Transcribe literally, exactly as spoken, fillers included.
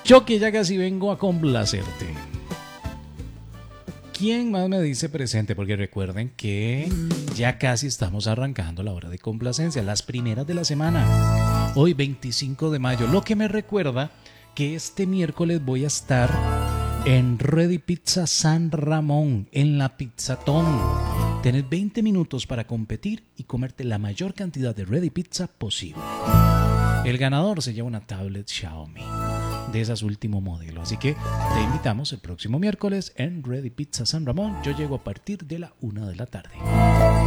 Yo que ya casi vengo a complacerte. ¿Quién más me dice presente? Porque recuerden que ya casi estamos arrancando la hora de complacencia, las primeras de la semana. Hoy veinticinco de mayo, lo que me recuerda que este miércoles voy a estar en Ready Pizza San Ramón, en la Pizzatón. Tenés veinte minutos para competir y comerte la mayor cantidad de Ready Pizza posible. El ganador se lleva una tablet Xiaomi de esas último modelo. Así que te invitamos el próximo miércoles en Ready Pizza San Ramón. Yo llego a partir de la una de la tarde.